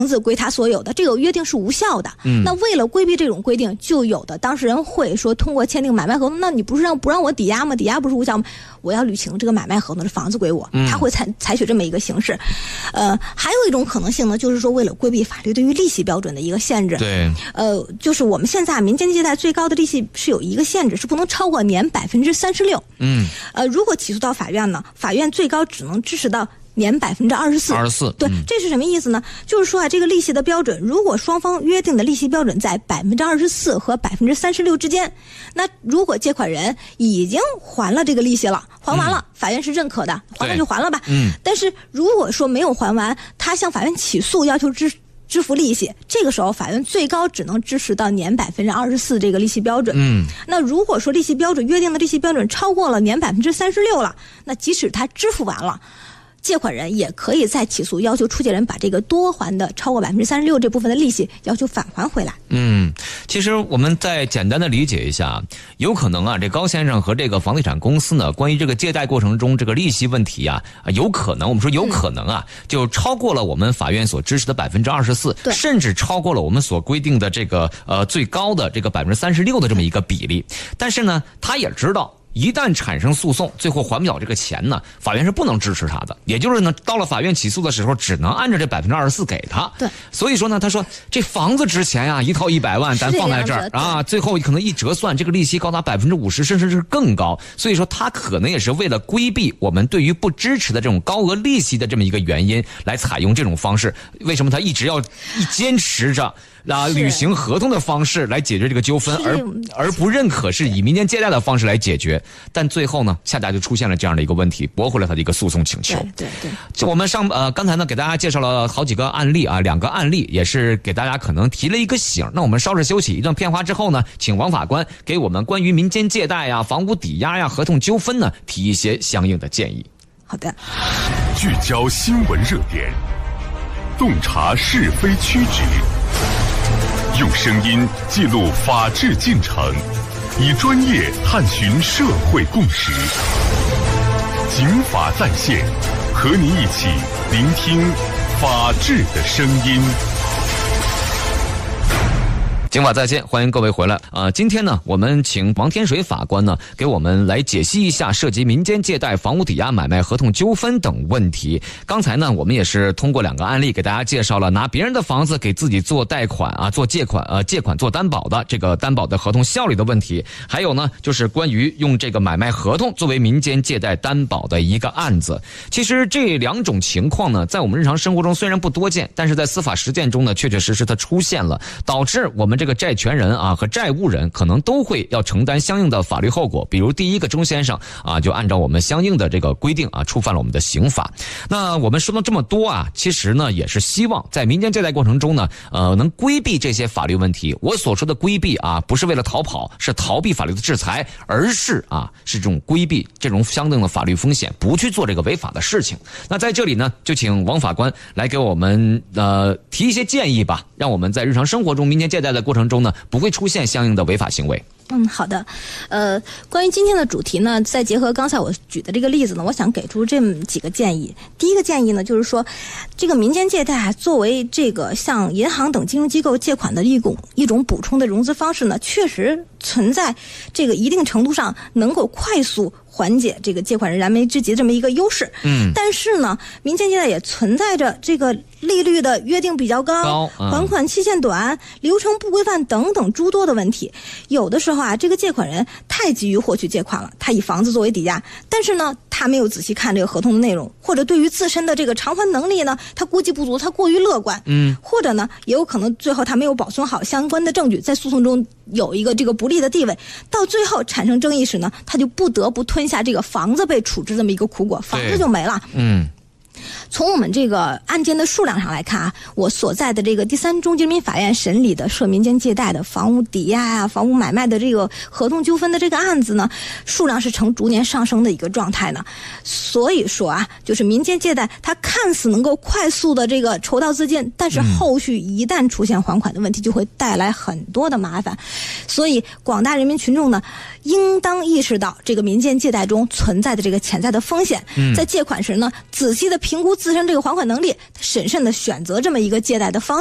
子归他所有的，这个约定是无效的。那为了规避这种规定，就有的当事人会说，通过签订买卖合同，那你不是不让我抵押吗？抵押不是无效吗？我要履行这个买卖合同，这房子归我，他会采取这么一个形式。还有一种可能性呢，就是说为了规避法律对于利息标准的一个限制。 对， 就是我们现在民间借贷最高的利息是有一个限制，是不能超过年36%。如果起诉到法院呢，法院最高只能支持到年24%。对，这是什么意思呢？就是说啊，这个利息的标准，如果双方约定的利息标准在24%和36%之间，那如果借款人已经还了这个利息了，还完了，法院是认可的，还了就还了吧。但是如果说没有还完，他向法院起诉要求支付利息，这个时候法院最高只能支持到年24%这个利息标准。那如果说利息标准约定的利息标准超过了年36%了，那即使他支付完了，借款人也可以再起诉，要求出借人把这个多还的超过36%这部分的利息要求返还回来。 其实我们再简单的理解一下，有可能啊，这高先生和这个房地产公司呢，关于这个借贷过程中这个利息问题啊，有可能，我们说有可能啊，就超过了我们法院所支持的24%，甚至超过了我们所规定的这个最高的这个36%的这么一个比例。但是呢，他也知道，一旦产生诉讼，最后还不了这个钱呢，法院是不能支持他的。也就是呢，到了法院起诉的时候，只能按照这24%给他。 对， 所以说呢，他说这房子值钱呀，一套100万，咱放在这儿啊，最后可能一折算，这个利息高达50%，甚至是更高。所以说，他可能也是为了规避我们对于不支持的这种高额利息的这么一个原因，来采用这种方式。为什么他一直要坚持着履行合同的方式来解决这个纠纷，而不认可是以民间借贷的方式来解决？但最后呢，恰恰就出现了这样的一个问题，驳回了他的一个诉讼请求。 对。 就我们刚才呢给大家介绍了好几个案例啊，2个案例也是给大家可能提了一个醒。那我们稍事休息一段片花之后呢，请王法官给我们关于民间借贷呀、房屋抵押呀、合同纠纷呢提一些相应的建议。 好的。 聚焦新闻热点，洞察是非曲直，用声音记录法治进程，以专业探寻社会共识。警法在线，和你一起聆听法治的声音。 警法在线，欢迎各位回来今天呢，我们请王天水法官呢，给我们来解析一下涉及民间借贷、房屋抵押、买卖合同纠纷等问题。刚才呢，我们也是通过2个案例给大家介绍了拿别人的房子给自己做贷款啊、做借款做担保的这个担保的合同效力的问题，还有呢，就是关于用这个买卖合同作为民间借贷担保的一个案子。其实这2种情况呢，在我们日常生活中虽然不多见，但是在司法实践中呢，确确实实它出现了，导致我们这个债权人啊和债务人可能都会要承担相应的法律后果。比如第一个钟先生啊，就按照我们相应的这个规定啊，触犯了我们的刑法。那我们说了这么多啊，其实呢也是希望在民间借贷过程中呢，能规避这些法律问题。我所说的规避啊，不是为了逃跑，是逃避法律的制裁，而是这种规避这种相应的法律风险，不去做这个违法的事情。那在这里呢，就请王法官来给我们提一些建议吧，让我们在日常生活中民间借贷的过程中呢，不会出现相应的违法行为。 好的。关于今天的主题呢，再结合刚才我举的这个例子呢，我想给出这么几个建议。第一个建议呢，就是说，这个民间借贷作为这个向银行等金融机构借款的一种补充的融资方式呢，确实存在这个一定程度上能够快速缓解这个借款人燃眉之急这么一个优势。但是呢，民间借贷也存在着这个利率的约定比较高，还款期限短，流程不规范等等诸多的问题。有的时候这个借款人太急于获取借款了，他以房子作为抵押，但是呢，他没有仔细看这个合同的内容，或者对于自身的这个偿还能力呢，他估计不足，他过于乐观。或者呢，也有可能最后他没有保存好相关的证据，在诉讼中有一个这个不利的地位，到最后产生争议时呢，他就不得不吞下这个房子被处置这么一个苦果，房子就没了。从我们这个案件的数量上来看我所在的这个第3中级人民法院审理的涉民间借贷的房屋抵押房屋买卖的这个合同纠纷的这个案子呢，数量是呈逐年上升的一个状态呢。所以说就是民间借贷它看似能够快速的这个筹到资金，但是后续一旦出现还款的问题，就会带来很多的麻烦。所以广大人民群众呢，应当意识到这个民间借贷中存在的这个潜在的风险，在借款时呢，仔细的评估自身这个还款能力，审慎的选择这么一个借贷的方式。